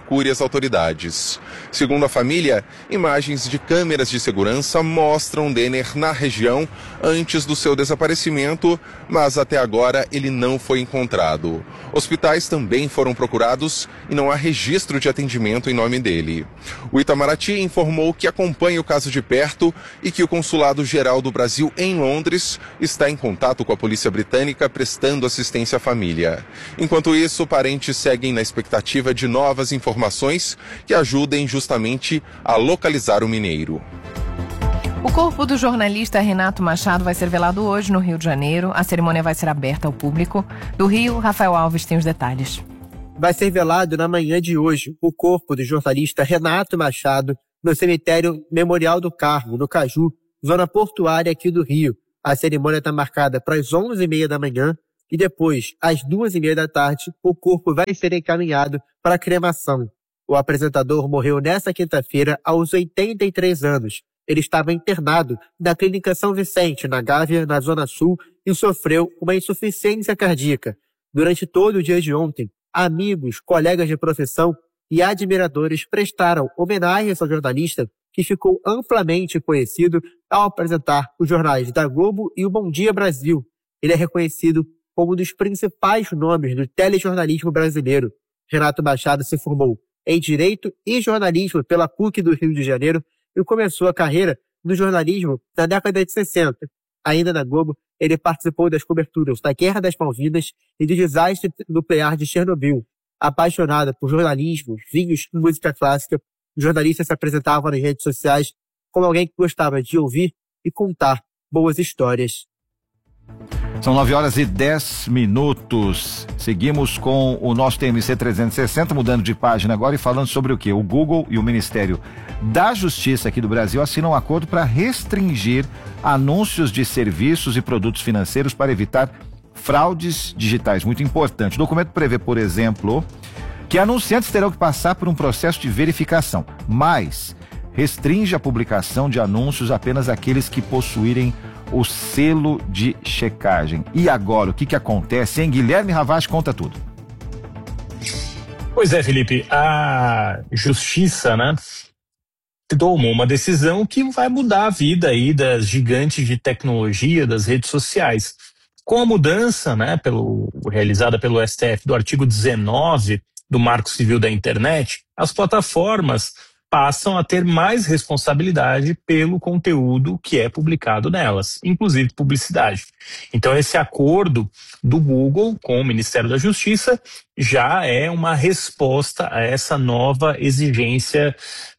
procure as autoridades. Segundo a família, imagens de câmeras de segurança mostram Denner na região antes do seu desaparecimento, mas até agora ele não foi encontrado. Hospitais também foram procurados e não há registro de atendimento em nome dele. O Itamaraty informou que acompanha o caso de perto e que o Consulado-Geral do Brasil em Londres está em contato com a polícia britânica prestando assistência à família. Enquanto isso, parentes seguem na expectativa de novas informações que ajudem justamente a localizar o mineiro. O corpo do jornalista Renato Machado vai ser velado hoje no Rio de Janeiro. A cerimônia vai ser aberta ao público. Do Rio, Rafael Alves tem os detalhes. Vai ser velado na manhã de hoje o corpo do jornalista Renato Machado no cemitério Memorial do Carmo, no Caju, zona portuária aqui do Rio. A cerimônia está marcada para as 11h30 da manhã e depois, às 2h30 da tarde, o corpo vai ser encaminhado para a cremação. O apresentador morreu nesta quinta-feira aos 83 anos. Ele estava internado na Clínica São Vicente, na Gávea, na Zona Sul, e sofreu uma insuficiência cardíaca. Durante todo o dia de ontem, amigos, colegas de profissão e admiradores prestaram homenagens ao jornalista que ficou amplamente conhecido ao apresentar os jornais da Globo e o Bom Dia Brasil. Ele é reconhecido como um dos principais nomes do telejornalismo brasileiro. Renato Machado se formou em Direito e Jornalismo pela PUC do Rio de Janeiro e começou a carreira no jornalismo na década de 60. Ainda na Globo, ele participou das coberturas da Guerra das Malvinas e do desastre nuclear de Chernobyl. Apaixonado por jornalismo, vinhos e música clássica, o jornalista se apresentava nas redes sociais como alguém que gostava de ouvir e contar boas histórias. São 9h10. Seguimos com o nosso TMC 360, mudando de página agora e falando sobre o quê? O Google e o Ministério da Justiça aqui do Brasil assinam um acordo para restringir anúncios de serviços e produtos financeiros para evitar fraudes digitais. Muito importante. O documento prevê, por exemplo, que anunciantes terão que passar por um processo de verificação, mas restringe a publicação de anúncios apenas àqueles que possuírem o selo de checagem. E agora, o que acontece, hein? Guilherme Ravache conta tudo. Pois é, Felipe, a Justiça, tomou uma decisão que vai mudar a vida aí das gigantes de tecnologia, das redes sociais. Com a mudança, realizada pelo STF do artigo 19 do Marco Civil da Internet, as plataformas passam a ter mais responsabilidade pelo conteúdo que é publicado nelas, inclusive publicidade. Então, esse acordo do Google com o Ministério da Justiça já é uma resposta a essa nova exigência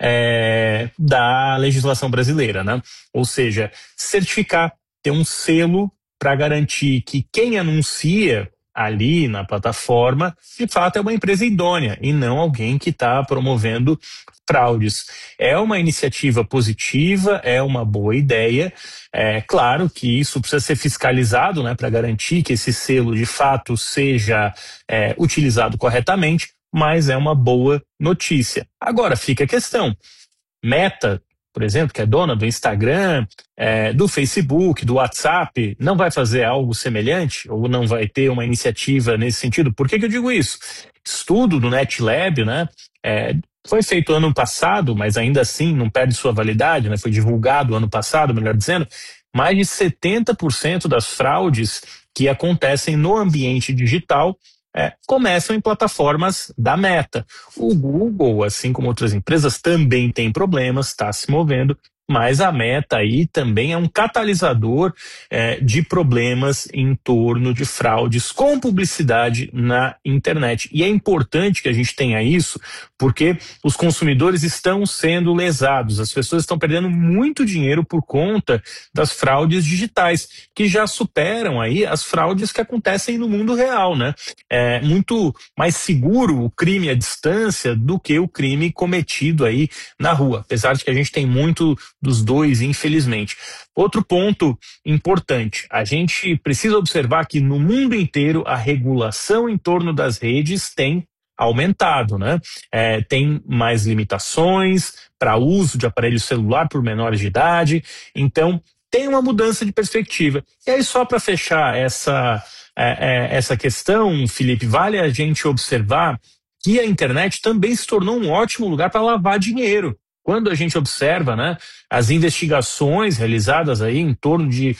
da legislação brasileira, Ou seja, certificar, ter um selo para garantir que quem anuncia ali na plataforma, de fato é uma empresa idônea e não alguém que está promovendo fraudes. É uma iniciativa positiva, é uma boa ideia. É claro que isso precisa ser fiscalizado, para garantir que esse selo de fato seja utilizado corretamente, mas é uma boa notícia. Agora fica a questão. Meta, por exemplo, que é dona do Instagram, do Facebook, do WhatsApp, não vai fazer algo semelhante ou não vai ter uma iniciativa nesse sentido? Por que eu digo isso? Estudo do NetLab, foi feito ano passado, mas ainda assim não perde sua validade, foi divulgado ano passado, melhor dizendo, mais de 70% das fraudes que acontecem no ambiente digital começam em plataformas da Meta. O Google, assim como outras empresas, também tem problemas, está se movendo, mas a Meta aí também é um catalisador de problemas em torno de fraudes com publicidade na internet. E é importante que a gente tenha isso, porque os consumidores estão sendo lesados, as pessoas estão perdendo muito dinheiro por conta das fraudes digitais, que já superam aí as fraudes que acontecem no mundo real, É muito mais seguro o crime à distância do que o crime cometido aí na rua, apesar de que a gente tem muito dos dois, infelizmente. Outro ponto importante, a gente precisa observar que no mundo inteiro a regulação em torno das redes tem aumentado, tem mais limitações para uso de aparelho celular por menores de idade, então tem uma mudança de perspectiva. E aí, só para fechar essa questão, Felipe, vale a gente observar que a internet também se tornou um ótimo lugar para lavar dinheiro. Quando a gente observa, né, as investigações realizadas aí em torno de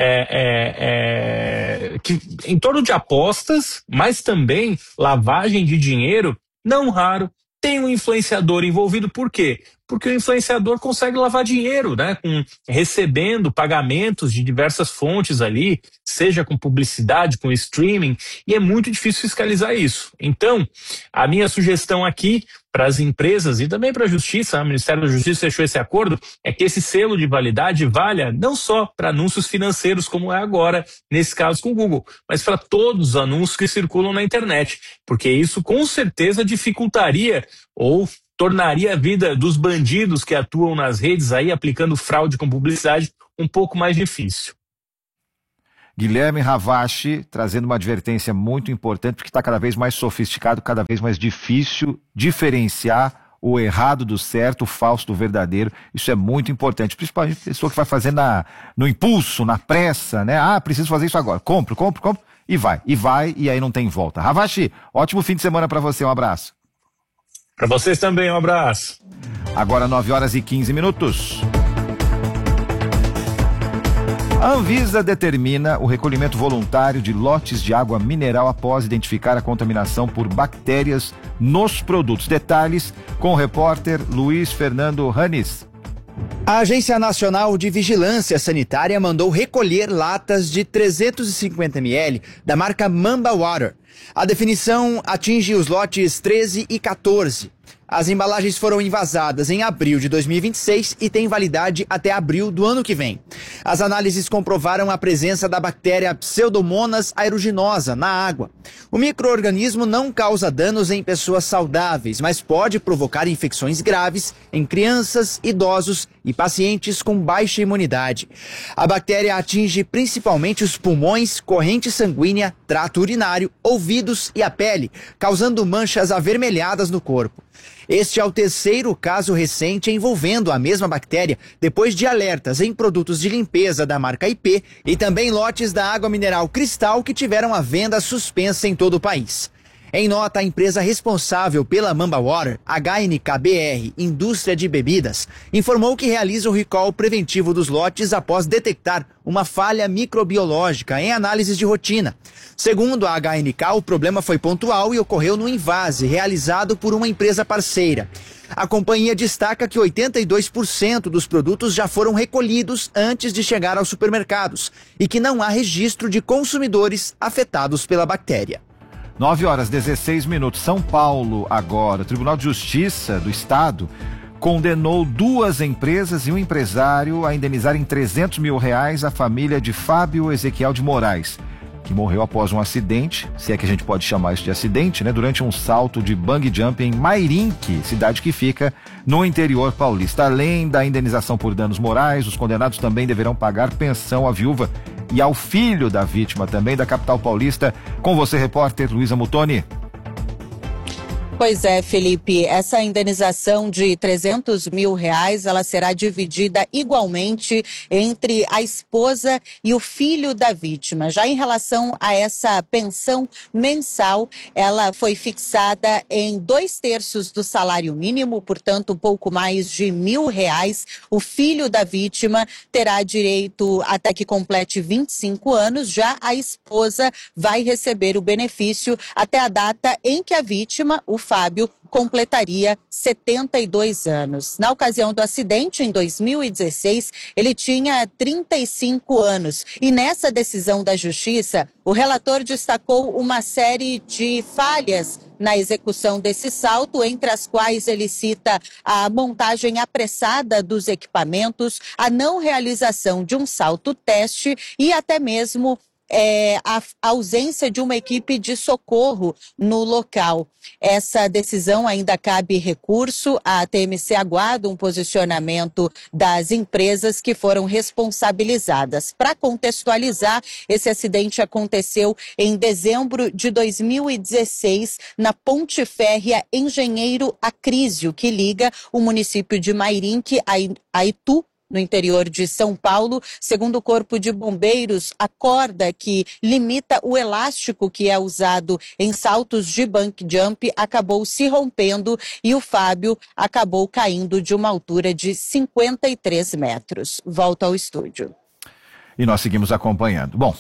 em torno de apostas, mas também lavagem de dinheiro, não raro tem um influenciador envolvido. Por quê? Porque o influenciador consegue lavar dinheiro, né? Recebendo pagamentos de diversas fontes ali, seja com publicidade, com streaming, e é muito difícil fiscalizar isso. Então, a minha sugestão aqui para as empresas e também para a Justiça, o Ministério da Justiça fechou esse acordo, é que esse selo de validade valha não só para anúncios financeiros, como é agora, nesse caso com o Google, mas para todos os anúncios que circulam na internet, porque isso com certeza dificultaria ou tornaria a vida dos bandidos que atuam nas redes aí aplicando fraude com publicidade um pouco mais difícil. Guilherme Ravache trazendo uma advertência muito importante, porque está cada vez mais sofisticado, cada vez mais difícil diferenciar o errado do certo, o falso do verdadeiro. Isso é muito importante, principalmente a pessoa que vai fazer no impulso, na pressa, né? Ah, preciso fazer isso agora. Compro, e vai, e aí não tem volta. Ravache, ótimo fim de semana para você, um abraço. Para vocês também, um abraço. Agora 9h15. A Anvisa determina o recolhimento voluntário de lotes de água mineral após identificar a contaminação por bactérias nos produtos. Detalhes com o repórter Luiz Fernando Ranis. A Agência Nacional de Vigilância Sanitária mandou recolher latas de 350 ml da marca Mamba Water. A definição atinge os lotes 13 e 14. As embalagens foram envasadas em abril de 2026 e têm validade até abril do ano que vem. As análises comprovaram a presença da bactéria Pseudomonas aeruginosa na água. O micro-organismo não causa danos em pessoas saudáveis, mas pode provocar infecções graves em crianças, idosos e pacientes com baixa imunidade. A bactéria atinge principalmente os pulmões, corrente sanguínea, trato urinário, ouvidos e a pele, causando manchas avermelhadas no corpo. Este é o terceiro caso recente envolvendo a mesma bactéria, depois de alertas em produtos de limpeza da marca IP e também lotes da água mineral Cristal que tiveram a venda suspensa em todo o país. Em nota, a empresa responsável pela Mamba Water, HNKBR, Indústria de Bebidas, informou que realiza o recall preventivo dos lotes após detectar uma falha microbiológica em análises de rotina. Segundo a HNK, o problema foi pontual e ocorreu no invase realizado por uma empresa parceira. A companhia destaca que 82% dos produtos já foram recolhidos antes de chegar aos supermercados e que não há registro de consumidores afetados pela bactéria. 9h16. São Paulo agora. O Tribunal de Justiça do Estado condenou 2 empresas e um empresário a indenizarem R$300 mil a família de Fábio Ezequiel de Moraes, que morreu após um acidente, se é que a gente pode chamar isso de acidente, né? Durante um salto de bungee jump em Mairinque, cidade que fica no interior paulista. Além da indenização por danos morais, os condenados também deverão pagar pensão à viúva e ao filho da vítima também da capital paulista. Com você, repórter Luísa Mutoni. Pois é, Felipe, essa indenização de R$300 mil, ela será dividida igualmente entre a esposa e o filho da vítima. Já em relação a essa pensão mensal, ela foi fixada em 2/3 do salário mínimo, portanto, um pouco mais de R$1.000. O filho da vítima terá direito até que complete 25 anos, já a esposa vai receber o benefício até a data em que a vítima, o Fábio, completaria 72 anos. Na ocasião do acidente, em 2016, ele tinha 35 anos. E nessa decisão da Justiça, o relator destacou uma série de falhas na execução desse salto, entre as quais ele cita a montagem apressada dos equipamentos, a não realização de um salto teste e até mesmo a ausência de uma equipe de socorro no local. Essa decisão ainda cabe recurso. A TMC aguarda um posicionamento das empresas que foram responsabilizadas. Para contextualizar, esse acidente aconteceu em dezembro de 2016 na ponte férrea Engenheiro Acrísio, que liga o município de Mairinque a Itu, No interior de São Paulo, segundo o Corpo de Bombeiros, a corda que limita o elástico que é usado em saltos de bungee jump acabou se rompendo e o Fábio acabou caindo de uma altura de 53 metros. Volta ao estúdio. E nós seguimos acompanhando. Bom,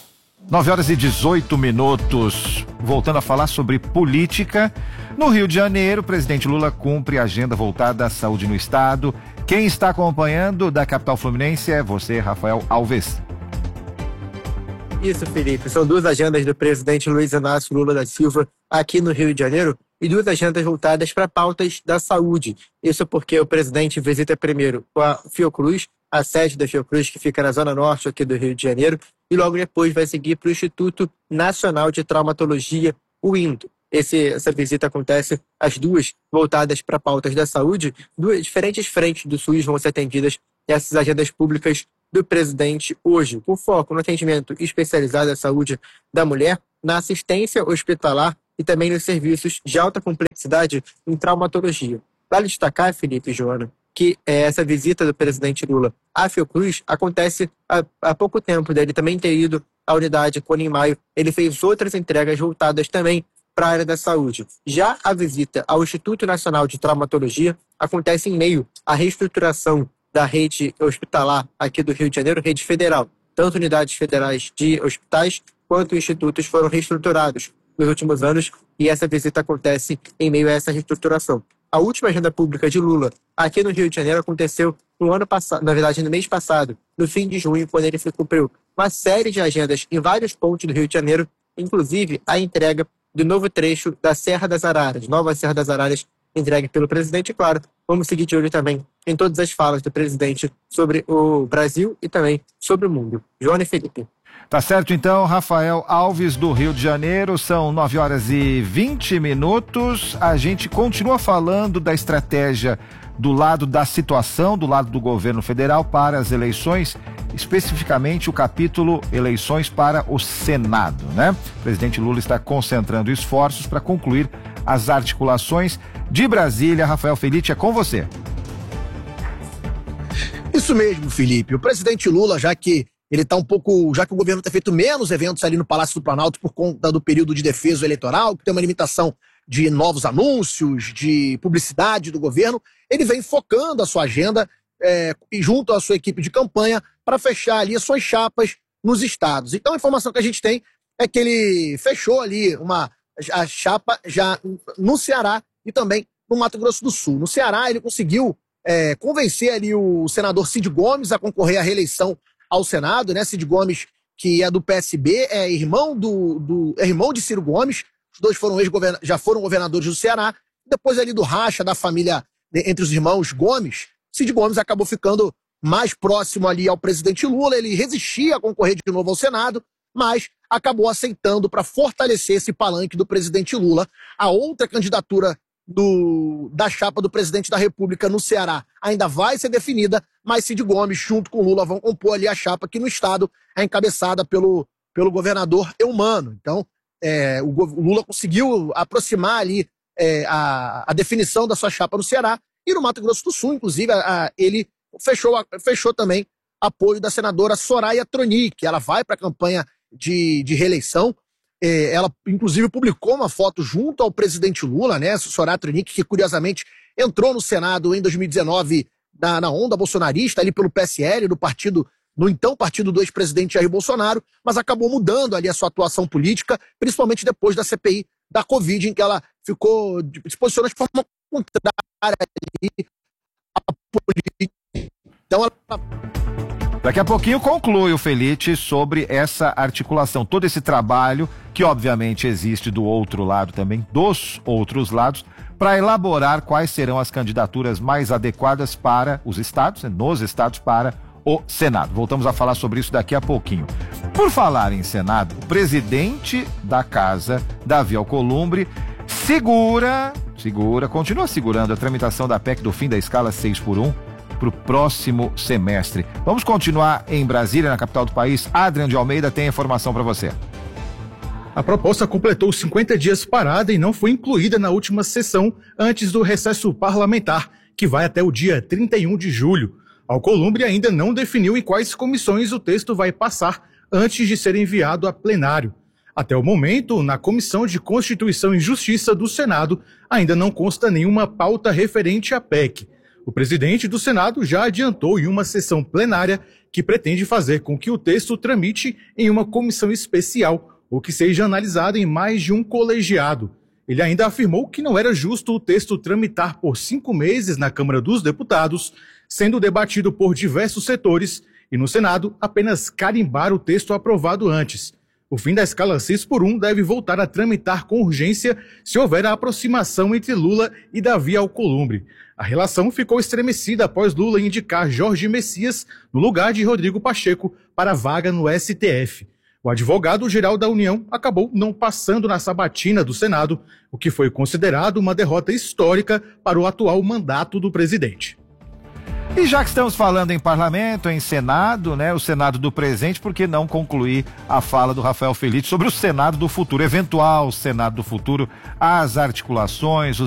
9h18, voltando a falar sobre política. No Rio de Janeiro, o presidente Lula cumpre a agenda voltada à saúde no estado. Quem está acompanhando da capital fluminense é você, Rafael Alves. Isso, Felipe. São duas agendas do presidente Luiz Inácio Lula da Silva aqui no Rio de Janeiro e duas agendas voltadas para pautas da saúde. Isso porque o presidente visita primeiro a Fiocruz, a sede da Fiocruz, que fica na zona norte aqui do Rio de Janeiro, e logo depois vai seguir para o Instituto Nacional de Traumatologia, o INTO. Essa visita acontece, as duas voltadas para pautas da saúde, duas diferentes frentes do SUS vão ser atendidas nessas agendas públicas do presidente hoje, com foco no atendimento especializado à saúde da mulher, na assistência hospitalar e também nos serviços de alta complexidade em traumatologia. Vale destacar, Felipe e Joana, que essa visita do presidente Lula à Fiocruz acontece há pouco tempo dele também ter ido à unidade Cone Maio. Ele fez outras entregas voltadas também para a área da saúde. Já a visita ao Instituto Nacional de Traumatologia acontece em meio à reestruturação da rede hospitalar aqui do Rio de Janeiro, rede federal. Tanto unidades federais de hospitais quanto institutos foram reestruturados nos últimos anos e essa visita acontece em meio a essa reestruturação. A última agenda pública de Lula aqui no Rio de Janeiro aconteceu no ano passado, na verdade no mês passado, no fim de junho, quando ele cumpriu uma série de agendas em vários pontos do Rio de Janeiro, inclusive a entrega do novo trecho da Serra das Araras, nova Serra das Araras, entregue pelo presidente. E claro, vamos seguir de olho também em todas as falas do presidente sobre o Brasil e também sobre o mundo. Joana e Felipe. Tá certo então, Rafael Alves do Rio de Janeiro, são 9h20. A gente continua falando da estratégia do lado da situação, do lado do governo federal para as eleições, especificamente o capítulo eleições para o Senado, né? O presidente Lula está concentrando esforços para concluir as articulações. De Brasília, Rafael Felitti, é com você. Isso mesmo, Felipe. O presidente Lula, já que o governo tem feito menos eventos ali no Palácio do Planalto por conta do período de defeso eleitoral, que tem uma limitação de novos anúncios, de publicidade do governo, ele vem focando a sua agenda junto à sua equipe de campanha para fechar ali as suas chapas nos estados. Então a informação que a gente tem é que ele fechou ali a chapa já no Ceará e também no Mato Grosso do Sul. No Ceará ele conseguiu convencer ali o senador Cid Gomes a concorrer à reeleição ao Senado, né? Cid Gomes, que é do PSB, é irmão de Ciro Gomes. Os dois já foram governadores do Ceará. Depois ali do racha da família entre os irmãos Gomes, Cid Gomes acabou ficando mais próximo ali ao presidente Lula. Ele resistia a concorrer de novo ao Senado, mas acabou aceitando para fortalecer esse palanque do presidente Lula. A outra candidatura da chapa do presidente da República no Ceará ainda vai ser definida, mas Cid Gomes, junto com Lula, vão compor ali a chapa que no estado é encabeçada pelo governador Eumano. Então, o Lula conseguiu aproximar ali a definição da sua chapa no Ceará, e no Mato Grosso do Sul, inclusive, ele fechou também apoio da senadora Soraya Tronic. Ela vai para a campanha de reeleição. Ela, inclusive, publicou uma foto junto ao presidente Lula, né? Soraya Tronic, que curiosamente entrou no Senado em 2019 na onda bolsonarista, ali pelo PSL, no então partido do ex-presidente Jair Bolsonaro, mas acabou mudando ali a sua atuação política, principalmente depois da CPI da Covid, em que ela se posicionou de forma contrária ali à política. Então ela... Daqui a pouquinho conclui o Felitti sobre essa articulação, todo esse trabalho que obviamente existe do outro lado também, dos outros lados, para elaborar quais serão as candidaturas mais adequadas para os estados, nos estados, para o Senado. Voltamos a falar sobre isso daqui a pouquinho. Por falar em Senado, o presidente da casa, Davi Alcolumbre, continua segurando a tramitação da PEC do fim da escala 6x1 para o próximo semestre. Vamos continuar em Brasília, na capital do país. Adriano de Almeida tem informação para você. A proposta completou 50 dias parada e não foi incluída na última sessão antes do recesso parlamentar, que vai até o dia 31 de julho. Alcolumbre ainda não definiu em quais comissões o texto vai passar antes de ser enviado a plenário. Até o momento, na Comissão de Constituição e Justiça do Senado, ainda não consta nenhuma pauta referente à PEC. O presidente do Senado já adiantou em uma sessão plenária que pretende fazer com que o texto tramite em uma comissão especial ou que seja analisado em mais de um colegiado. Ele ainda afirmou que não era justo o texto tramitar por 5 meses na Câmara dos Deputados, sendo debatido por diversos setores, e no Senado apenas carimbar o texto aprovado antes. O fim da escala 6x1 deve voltar a tramitar com urgência se houver a aproximação entre Lula e Davi Alcolumbre. A relação ficou estremecida após Lula indicar Jorge Messias no lugar de Rodrigo Pacheco para a vaga no STF. O advogado-geral da União acabou não passando na sabatina do Senado, o que foi considerado uma derrota histórica para o atual mandato do presidente. E já que estamos falando em parlamento, em Senado, né, o Senado do presente, por que não concluir a fala do Rafael Felitti sobre o Senado do futuro, eventual Senado do futuro, as articulações,